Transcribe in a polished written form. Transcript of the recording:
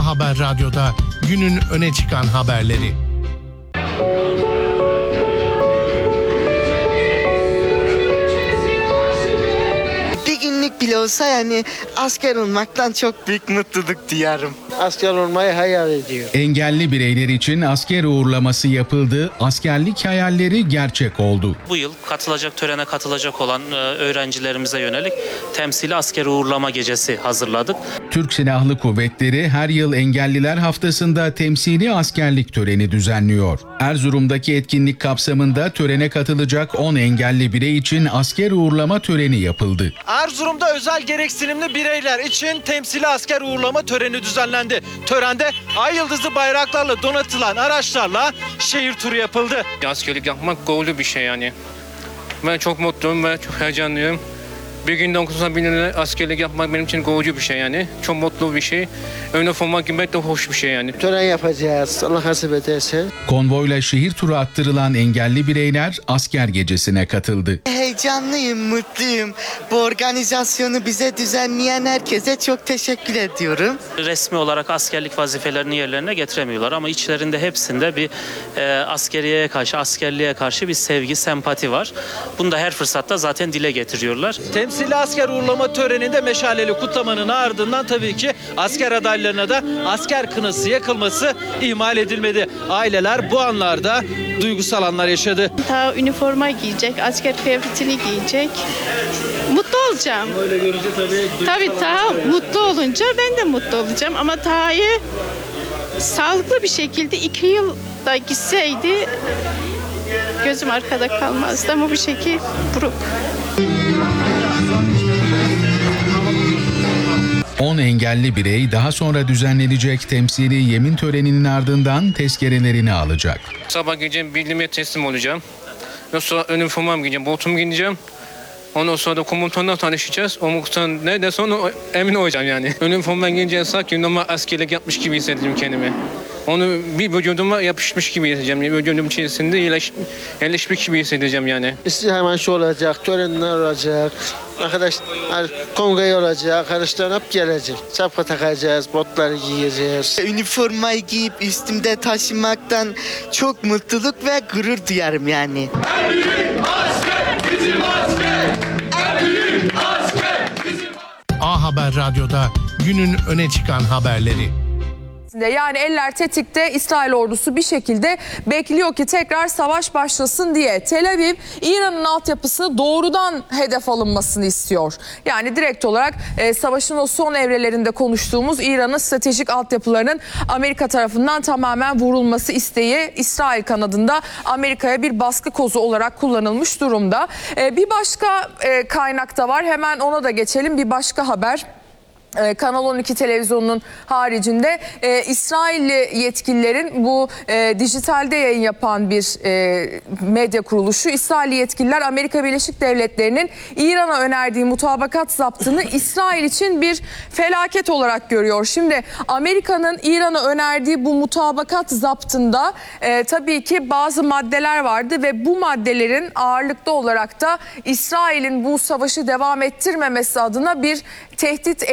Haber Radyo'da günün öne çıkan haberleri. Bir günlük bile olsa yani asker olmaktan çok büyük mutluluk duyarım. Asker olmayı hayal ediyor. Engelli bireyler için asker uğurlaması yapıldı, askerlik hayalleri gerçek oldu. Bu yıl törene katılacak olan öğrencilerimize yönelik temsili asker uğurlama gecesi hazırladık. Türk Silahlı Kuvvetleri her yıl Engelliler Haftası'nda temsili askerlik töreni düzenliyor. Erzurum'daki etkinlik kapsamında törene katılacak 10 engelli birey için asker uğurlama töreni yapıldı. Erzurum'da özel gereksinimli bireyler için temsili asker uğurlama töreni düzenlendi. Törende ay yıldızlı bayraklarla donatılan araçlarla şehir turu yapıldı. Askerlik yapmak gururlu bir şey yani. Ben çok mutluyum ve çok heyecanlıyım. Bir günde 9'a binlerle askerlik yapmak benim için gururlu bir şey yani. Çok mutlu bir şey. Üniforma giymek de hoş bir şey yani. Tören yapacağız. Allah nasip ederse. Konvoyla şehir turu attırılan engelli bireyler asker gecesine katıldı. Heyecanlıyım, mutluyum. Bu organizasyonu bize düzenleyen herkese çok teşekkür ediyorum. Resmi olarak askerlik vazifelerini yerlerine getiremiyorlar ama içlerinde hepsinde bir askerliğe karşı bir sevgi, sempati var. Bunu da her fırsatta zaten dile getiriyorlar. Temsili asker uğurlama töreninde meşaleli kutlamanın ardından tabii ki asker adaylarına da asker kınası yakılması ihmal edilmedi. Aileler bu anlarda duygusal anlar yaşadı. Ta üniforma giyecek, asker kıyafetini giyecek. Mutlu olacağım. Öyle görünce Tabii ta mutlu olunca ben de mutlu olacağım ama Taha'yı sağlıklı bir şekilde 2 yıl da gitseydi gözüm arkada kalmazdı ama bu şekil buruk. 10 engelli birey daha sonra düzenlenecek temsili yemin töreninin ardından tezkerelerini alacak. Sabah gideceğim, birliğime teslim olacağım. Ondan sonra üniformamı giyeceğim, botumu giyeceğim. Ondan sonra da komutanla tanışacağız. O komutan ne derse onu emin olacağım yani. Üniformadan giyince sanki normal askerlik yapmış gibi hissedeceğim kendimi. Onu bir vücuduma yapışmış gibi hissedeceğim. Vücudum içerisinde yerleşmiş gibi hissedeceğim yani. Hemen şu olacak, törenler olacak. Arkadaşlar kongre olacak, arkadaşlar hep gelecek. Şapka takacağız, botları giyeceğiz. Üniformayı giyip üstümde taşımaktan çok mutluluk ve gurur duyarım yani. En büyük asker bizim asker. En büyük asker bizim asker. A Haber Radyo'da günün öne çıkan haberleri. Yani eller tetikte, İsrail ordusu bir şekilde bekliyor ki tekrar savaş başlasın diye. Tel Aviv, İran'ın altyapısı doğrudan hedef alınmasını istiyor. Yani direkt olarak savaşın o son evrelerinde konuştuğumuz İran'ın stratejik altyapılarının Amerika tarafından tamamen vurulması isteği İsrail kanadında Amerika'ya bir baskı kozu olarak kullanılmış durumda. Bir başka kaynak da var, hemen ona da geçelim. Bir başka haber. Kanal 12 televizyonunun haricinde İsrailli yetkililerin bu dijitalde yayın yapan bir medya kuruluşu, İsrailli yetkililer Amerika Birleşik Devletleri'nin İran'a önerdiği mutabakat zaptını İsrail için bir felaket olarak görüyor. Şimdi Amerika'nın İran'a önerdiği bu mutabakat zaptında tabii ki bazı maddeler vardı ve bu maddelerin ağırlıklı olarak da İsrail'in bu savaşı devam ettirmemesi adına bir tehdit